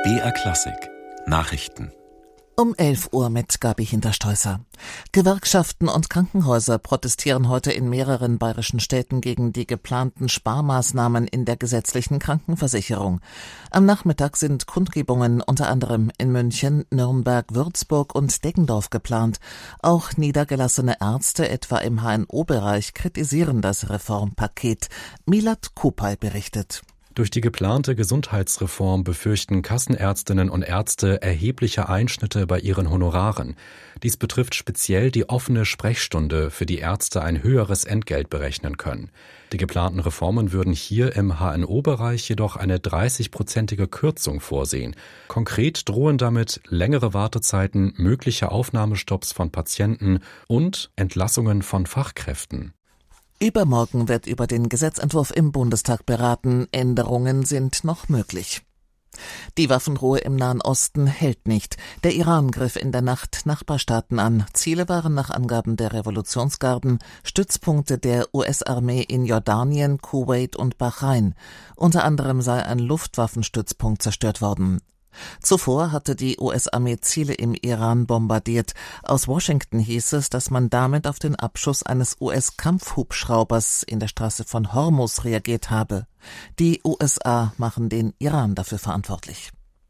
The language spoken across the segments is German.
BR Klassik Nachrichten Um 11 Uhr mit Gabi Hinterstoißer. Gewerkschaften und Krankenhäuser protestieren heute in mehreren bayerischen Städten gegen die geplanten Sparmaßnahmen in der gesetzlichen Krankenversicherung. Am Nachmittag sind Kundgebungen unter anderem in München, Nürnberg, Würzburg und Deggendorf geplant. Auch niedergelassene Ärzte, etwa im HNO-Bereich, kritisieren das Reformpaket. Milad Kupay berichtet. Durch die geplante Gesundheitsreform befürchten Kassenärztinnen und Ärzte erhebliche Einschnitte bei ihren Honoraren. Dies betrifft speziell die offene Sprechstunde, für die Ärzte ein höheres Entgelt berechnen können. Die geplanten Reformen würden hier im HNO-Bereich jedoch eine 30-prozentige Kürzung vorsehen. Konkret drohen damit längere Wartezeiten, mögliche Aufnahmestopps von Patienten und Entlassungen von Fachkräften. Übermorgen wird über den Gesetzentwurf im Bundestag beraten. Änderungen sind noch möglich. Die Waffenruhe im Nahen Osten hält nicht. Der Iran griff in der Nacht Nachbarstaaten an. Ziele waren nach Angaben der Revolutionsgarden Stützpunkte der US-Armee in Jordanien, Kuwait und Bahrain. Unter anderem sei ein Luftwaffenstützpunkt zerstört worden. Zuvor hatte die US-Armee Ziele im Iran bombardiert. Aus Washington hieß es, dass man damit auf den Abschuss eines US-Kampfhubschraubers in der Straße von Hormuz reagiert habe. Die USA machen den Iran dafür verantwortlich.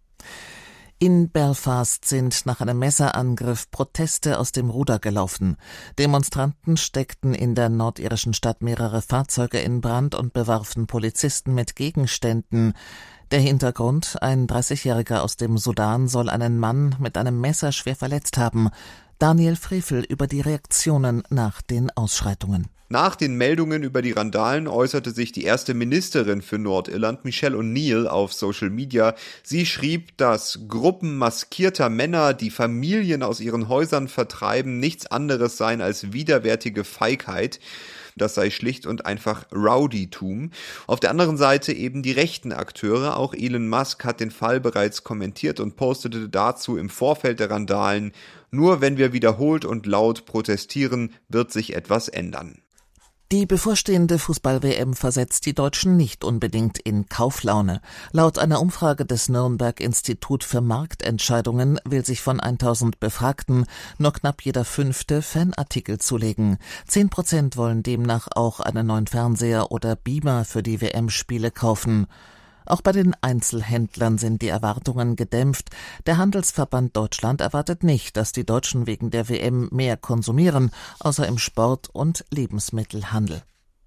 In Belfast sind nach einem Messerangriff Proteste aus dem Ruder gelaufen. Demonstranten steckten in der nordirischen Stadt mehrere Fahrzeuge in Brand und bewarfen Polizisten mit Gegenständen. Der Hintergrund: ein 30-Jähriger aus dem Sudan soll einen Mann mit einem Messer schwer verletzt haben. Daniel Frevel über die Reaktionen nach den Ausschreitungen. Nach den Meldungen über die Randalen äußerte sich die erste Ministerin für Nordirland, Michelle O'Neill, auf Social Media. Sie schrieb, dass Gruppen maskierter Männer, die Familien aus ihren Häusern vertreiben, nichts anderes seien als widerwärtige Feigheit. Das sei schlicht und einfach Rowdytum. Auf der anderen Seite eben die rechten Akteure. Auch Elon Musk hat den Fall bereits kommentiert und postete dazu im Vorfeld der Randalen: Nur wenn wir wiederholt und laut protestieren, wird sich etwas ändern. Die bevorstehende Fußball-WM versetzt die Deutschen nicht unbedingt in Kauflaune. Laut einer Umfrage des Nürnberg Institut für Marktentscheidungen will sich von 1000 Befragten nur knapp jeder 5. Fanartikel zulegen. 10% wollen demnach auch einen neuen Fernseher oder Beamer für die WM-Spiele kaufen. Auch bei den Einzelhändlern sind die Erwartungen gedämpft. Der Handelsverband Deutschland erwartet nicht, dass die Deutschen wegen der WM mehr konsumieren, außer im Sport- und Lebensmittelhandel.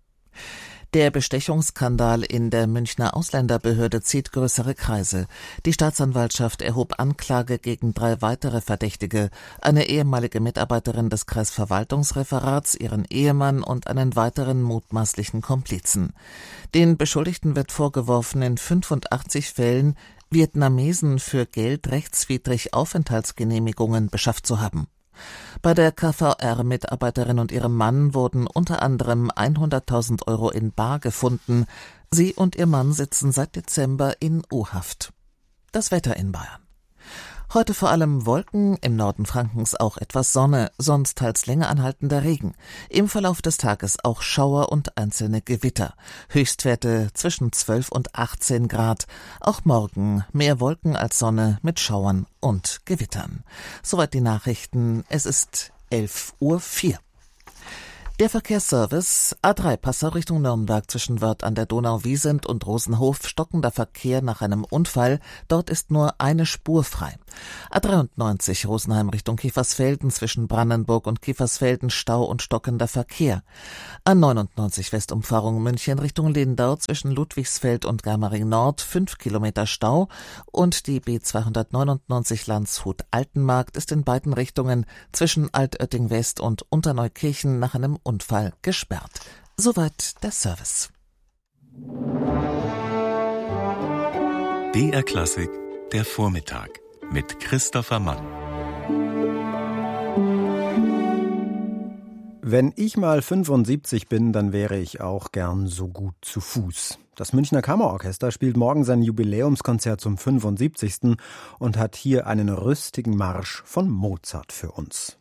Der Bestechungsskandal in der Münchner Ausländerbehörde zieht größere Kreise. Die Staatsanwaltschaft erhob Anklage gegen 3 weitere Verdächtige: eine ehemalige Mitarbeiterin des Kreisverwaltungsreferats, ihren Ehemann und einen weiteren mutmaßlichen Komplizen. Den Beschuldigten wird vorgeworfen, in 85 Fällen Vietnamesen für Geld rechtswidrig Aufenthaltsgenehmigungen beschafft zu haben. Bei der KVR-Mitarbeiterin und ihrem Mann wurden unter anderem 100.000 Euro in bar gefunden. Sie und ihr Mann sitzen seit Dezember in U-Haft. Das Wetter in Bayern. Heute vor allem Wolken, im Norden Frankens auch etwas Sonne, sonst teils länger anhaltender Regen. Im Verlauf des Tages auch Schauer und einzelne Gewitter. Höchstwerte zwischen 12 und 18 Grad. Auch morgen mehr Wolken als Sonne mit Schauern und Gewittern. Soweit die Nachrichten. Es ist 11:04 Uhr. Der Verkehrsservice: A3 Passau Richtung Nürnberg zwischen Wörth an der Donau-Wiesent und Rosenhof, stockender Verkehr nach einem Unfall. Dort ist nur eine Spur frei. A93 Rosenheim Richtung Kiefersfelden zwischen Brandenburg und Kiefersfelden, Stau und stockender Verkehr. A99 Westumfahrung München Richtung Lindau zwischen Ludwigsfeld und Germering Nord 5 Kilometer Stau, und die B299 Landshut-Altenmarkt ist in beiden Richtungen zwischen Altötting West und Unterneukirchen nach einem Unfall gesperrt. Soweit der Service. BR Klassik der Vormittag mit Christopher Mann. Wenn ich mal 75 bin, dann wäre ich auch gern so gut zu Fuß. Das Münchner Kammerorchester spielt morgen sein Jubiläumskonzert zum 75. und hat hier einen rüstigen Marsch von Mozart für uns.